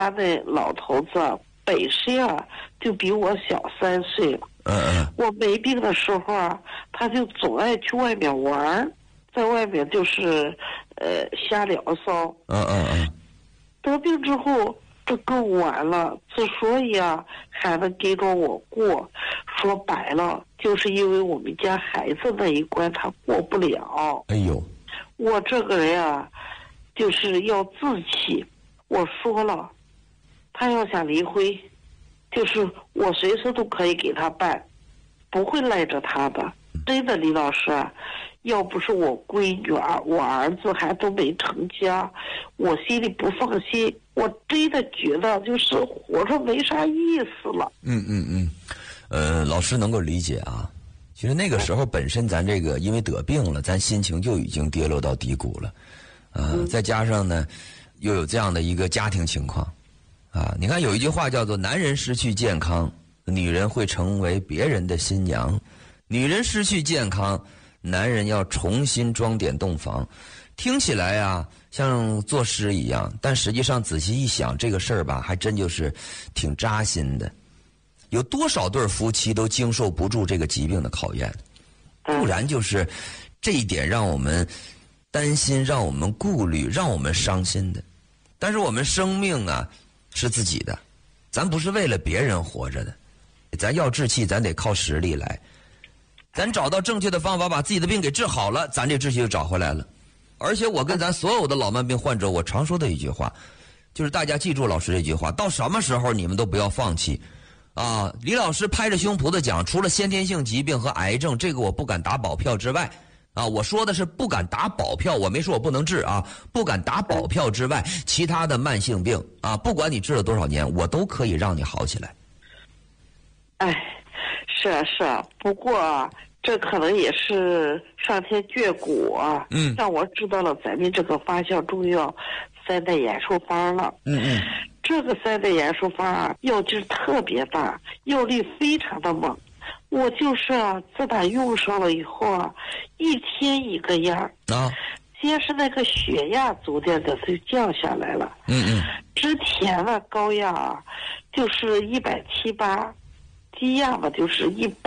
他那老头子本身啊就比我小3岁了。我没病的时候啊，他就总爱去外面玩，在外面就是瞎聊骚。得病之后这更完了，之所以啊还能跟着我过，说白了就是因为我们家孩子那一关他过不了。 哎呦， 我这个人啊就是要自欺。我说了，他要想离婚，就是我随时都可以给他办，不会赖着他的。真的，李老师啊，要不是我闺女我儿子还都没成家，我心里不放心，我真的觉得就是活着没啥意思了。 老师能够理解啊。其实那个时候本身咱这个因为得病了，咱心情就已经跌落到低谷了，再加上呢又有这样的一个家庭情况啊。你看有一句话叫做男人失去健康，女人会成为别人的新娘；女人失去健康，男人要重新装点洞房。听起来啊像作诗一样，但实际上仔细一想，这个事儿吧还真就是挺扎心的。有多少对夫妻都经受不住这个疾病的考验，固然就是这一点让我们担心，让我们顾虑，让我们伤心的。但是我们生命啊是自己的，咱不是为了别人活着的，咱要志气咱得靠实力来，咱找到正确的方法把自己的病给治好了，咱这志气就找回来了。而且我跟咱所有的老慢病患者我常说的一句话，就是大家记住老师这句话，到什么时候你们都不要放弃啊！李老师拍着胸脯的讲，除了先天性疾病和癌症，这个我不敢打保票之外啊，我说的是不敢打保票，我没说我不能治啊，不敢打保票之外，其他的慢性病啊，不管你治了多少年，我都可以让你好起来。 哎，是啊是啊，不过啊这可能也是上天眷顾啊，让我知道了咱们这个发酵中药3代延寿方了。这个3代延寿方啊，药劲特别大，药力非常的猛。我就是啊，自打用上了以后啊，一天一个样啊。先是那个血压逐渐的就降下来了。之前的高压啊，就是170、180，低压嘛就是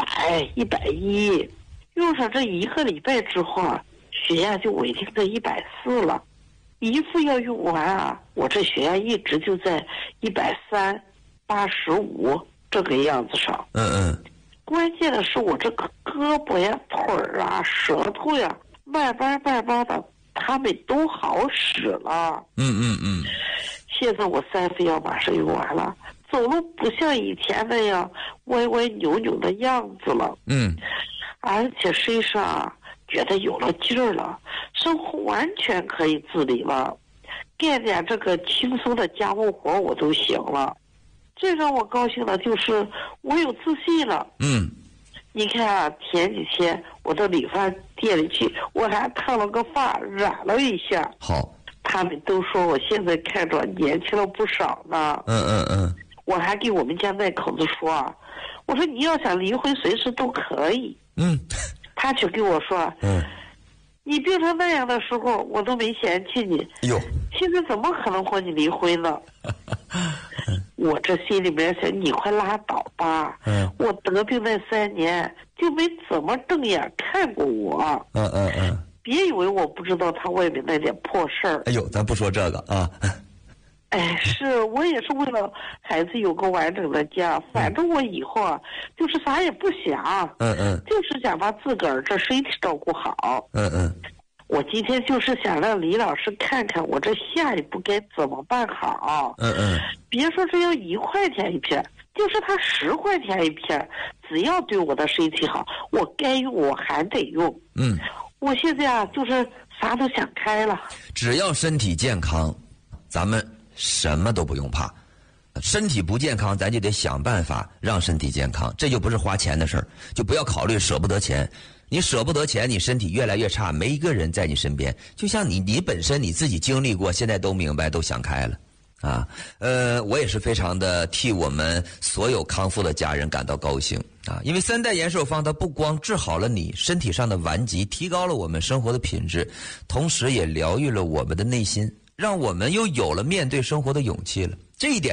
100、110。用上这1个礼拜之后啊，血压就稳定在140了。一副药用完啊，我这血压一直就在130、85这个样子上。关键的是我这个胳膊呀、腿儿啊、舌头呀，慢慢的，他们都好使了。现在我3副药马上用完了，走路不像以前那样歪歪扭扭的样子了。而且身上啊觉得有了劲儿了，生活完全可以自理了，干点这个轻松的家务活我都行了。最让我高兴的就是我有自信了。你看啊，前几天我到理发店里去，我还烫了个发，染了一下。 好， 他们都说我现在看着年轻了不少呢。我还给我们家那口子说啊，我说你要想离婚随时都可以。他却跟我说，你病成那样的时候我都没嫌弃你，现在怎么可能和你离婚呢？我这心里面想，你快拉倒吧。我得病那3年就没怎么正眼看过我。别以为我不知道他外面那点破事儿。 哎呦，咱不说这个啊。 哎，是我也是为了孩子有个完整的家，反正我以后啊就是啥也不想。就是想把自个儿这身体照顾好。我今天就是想让李老师看看我这下一步该怎么办好。别说这要1块钱一片，就是他10块钱一片，只要对我的身体好，我该用我还得用。我现在啊就是啥都想开了， 只要身体健康，咱们什么都不用怕。身体不健康，咱就得想办法让身体健康，这就不是花钱的事儿，就不要考虑舍不得钱。你舍不得钱，你身体越来越差，没一个人在你身边。就像你本身你自己经历过，现在都明白，都想开了啊。我也是非常的替我们所有康复的家人感到高兴啊，因为3代延寿方它不光治好了你身体上的顽疾，提高了我们生活的品质，同时也疗愈了我们的内心，让我们又有了面对生活的勇气了。 这一点